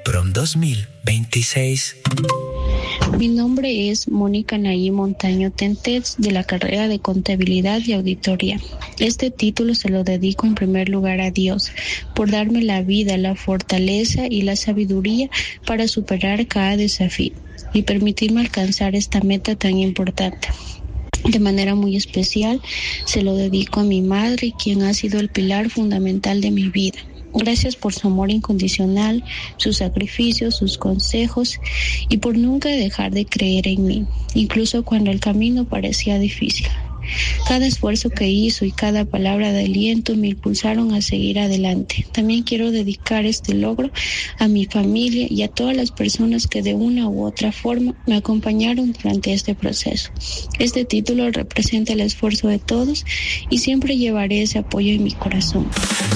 PROM 2026. Mi nombre es Mónica Naí Montaño Tentez, de la carrera de Contabilidad y Auditoría. Este título se lo dedico en primer lugar a Dios, por darme la vida, la fortaleza y la sabiduría para superar cada desafío y permitirme alcanzar esta meta tan importante. De manera muy especial, se lo dedico a mi madre, quien ha sido el pilar fundamental de mi vida. Gracias por su amor incondicional, sus sacrificios, sus consejos y por nunca dejar de creer en mí, incluso cuando el camino parecía difícil. Cada esfuerzo que hizo y cada palabra de aliento me impulsaron a seguir adelante. También quiero dedicar este logro a mi familia y a todas las personas que de una u otra forma me acompañaron durante este proceso. Este título representa el esfuerzo de todos y siempre llevaré ese apoyo en mi corazón.